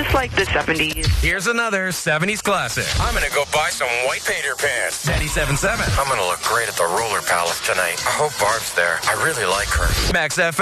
just like the 70s. Here's another 70s classic. I'm going to go buy some white painter pants. 97.7. I'm going to look great at the Roller Palace tonight. I hope Barb's there. I really like her. Max FM.